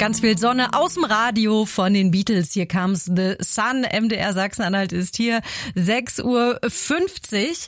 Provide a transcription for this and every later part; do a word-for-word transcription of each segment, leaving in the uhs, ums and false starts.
ganz viel Sonne aus dem Radio von den Beatles. Hier kam's The Sun. M D R Sachsen-Anhalt ist hier. sechs Uhr fünfzig.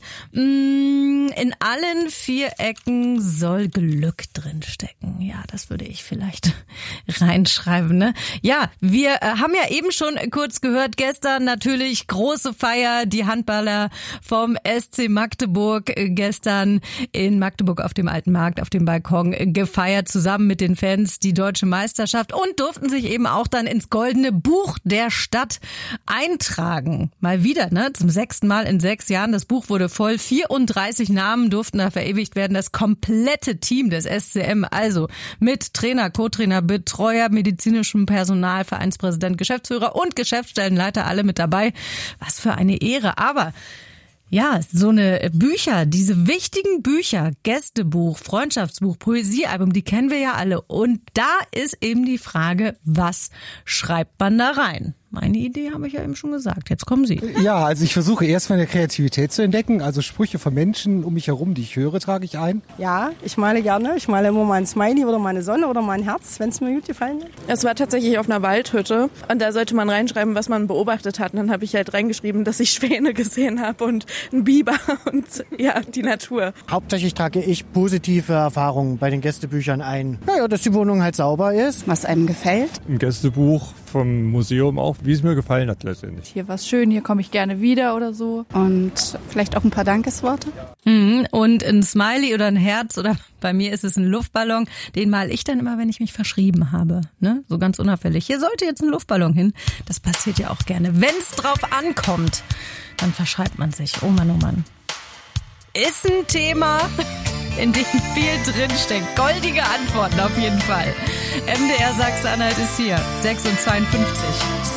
In allen vier Ecken soll Glück drinstecken. Ja, das würde ich vielleicht reinschreiben, ne? Ja, wir haben ja eben schon kurz gehört, gestern natürlich große Feier. Die Handballer vom S C Magdeburg gestern in Magdeburg auf dem Alten Markt auf dem Balkon gefeiert, zusammen mit den Fans die deutsche Meisterschaft und durften sich eben auch dann ins Goldene Buch der Stadt eintragen. Mal wieder, ne? Zum sechsten Mal in sechs Jahren. Das Buch wurde voll. vierunddreißig Namen durften da verewigt werden. Das komplette Team des S C M, also mit Trainer, Co-Trainer, Betreuer, medizinischem Personal, Vereinspräsident, Geschäftsführer und Geschäftsstellenleiter, alle mit dabei. Was für eine Ehre. Aber ja, so eine Bücher, diese wichtigen Bücher, Gästebuch, Freundschaftsbuch, Poesiealbum, die kennen wir ja alle. Und da ist eben die Frage, was schreibt man da rein? Meine Idee habe ich ja eben schon gesagt. Jetzt kommen Sie. Ja, also ich versuche erst meine Kreativität zu entdecken. Also Sprüche von Menschen um mich herum, die ich höre, trage ich ein. Ja, ich male gerne. Ich male immer mal ein Smiley oder mal eine Sonne oder mal ein Herz, wenn es mir gut gefallen hat. Es war tatsächlich auf einer Waldhütte und da sollte man reinschreiben, was man beobachtet hat. Und dann habe ich halt reingeschrieben, dass ich Schwäne gesehen habe und einen Biber und ja, die Natur. Hauptsächlich trage ich positive Erfahrungen bei den Gästebüchern ein. Naja, dass die Wohnung halt sauber ist. Was einem gefällt. Ein Gästebuch vom Museum auch, wie es mir gefallen hat letztendlich. Hier war's schön, hier komme ich gerne wieder oder so. Und vielleicht auch ein paar Dankesworte. Mhm. Und ein Smiley oder ein Herz oder bei mir ist es ein Luftballon. Den male ich dann immer, wenn ich mich verschrieben habe. Ne? So ganz unauffällig. Hier sollte jetzt ein Luftballon hin. Das passiert ja auch gerne. Wenn es drauf ankommt, dann verschreibt man sich. Oh Mann, oh Mann. Ist ein Thema, in dem viel drinsteckt. Goldige Antworten auf jeden Fall. M D R Sachsen-Anhalt ist hier. sechs Uhr zweiundfünfzig.